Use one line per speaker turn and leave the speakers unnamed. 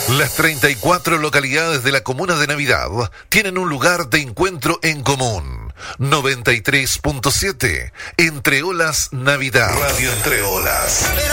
Las 34 localidades de la comuna de Navidad tienen un lugar de encuentro en común. 93.7 Entre Olas Navidad. Radio Entre Olas.